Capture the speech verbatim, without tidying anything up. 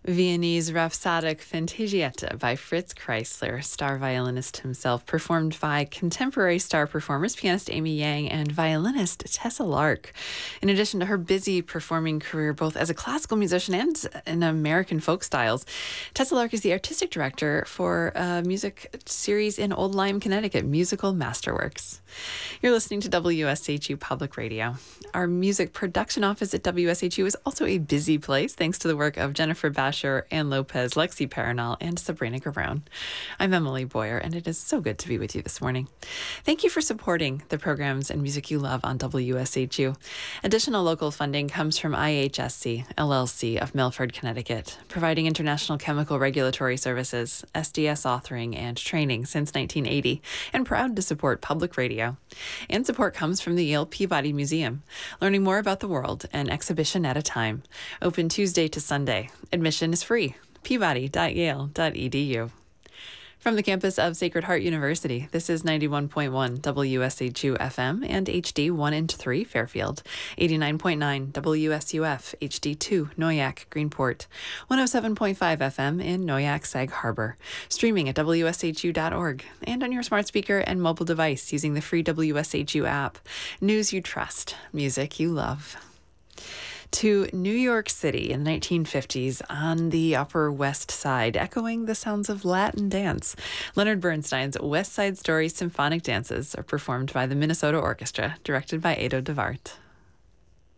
Viennese Rhapsodic Fantagietta by Fritz Kreisler, star violinist himself, performed by contemporary star performers, pianist Amy Yang and violinist Tessa Lark. In addition to her busy performing career both as a classical musician and in American folk styles, Tessa Lark is the artistic director for a music series in Old Lyme, Connecticut, Musical Masterworks. You're listening to W S H U Public Radio. Our music production office at W S H U is also a busy place, thanks to the work of Jennifer Basher, Ann Lopez, Lexi Paranal, and Sabrina Garone. I'm Emily Boyer, and it is so good to be with you this morning. Thank you for supporting the programs and music you love on W S H U. Additional local funding comes from I H S C, L L C of Milford, Connecticut, providing international chemical regulatory services, S D S authoring, and training since nineteen eighty, and proud to support public radio. And support comes from the Yale Peabody Museum, learning more about the world, an exhibition at a time. Open Tuesday to Sunday. Admission is free. peabody dot yale dot e d u. From the campus of Sacred Heart University, this is ninety-one point one W S H U F M and H D one and three Fairfield, eighty-nine point nine W S U F, H D two Noyac, Greenport, one oh seven point five F M in Noyac, Sag Harbor, streaming at W S H U dot org, and on your smart speaker and mobile device using the free W S H U app. News you trust, music you love. To New York City in the nineteen fifties on the Upper West Side, echoing the sounds of Latin dance. Leonard Bernstein's West Side Story symphonic dances are performed by the Minnesota Orchestra, directed by Ado DeVart.